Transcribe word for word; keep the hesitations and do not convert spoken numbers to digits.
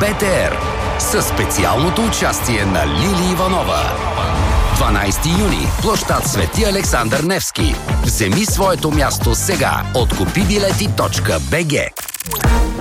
БТР със специалното участие на Лили Иванова. дванайсети юни, площад Свети Александър Невски. Вземи своето място сега от купи билети точка би джи.